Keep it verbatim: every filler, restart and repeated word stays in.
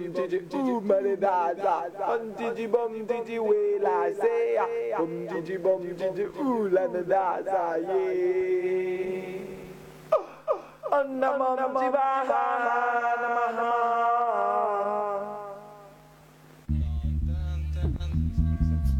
tiji ooh mani da da, bum tiji bum tiji way la say, bum tiji bum tiji ooh la da da da yeah. Om Namah Shivaya.